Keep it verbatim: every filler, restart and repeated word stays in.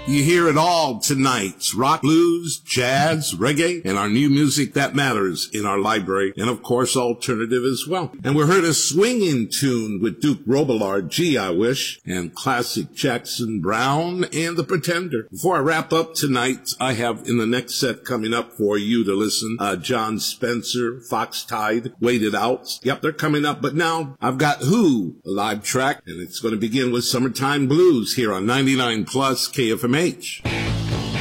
You hear it all tonight. Rock, blues, jazz, reggae, and our new music that matters in our library, and of course alternative as well. And we heard a swinging tune with Duke Robillard, Gee I Wish, and classic Jackson Browne and The Pretender. Before I wrap up tonight, I have in the next set coming up for you to listen, uh, John Spencer, Foxtide, Wait It Out. Yep, they're coming up, but now I've got Who, a live track, and it's going to begin with Summertime Blues here on ninety-nine plus K F M H.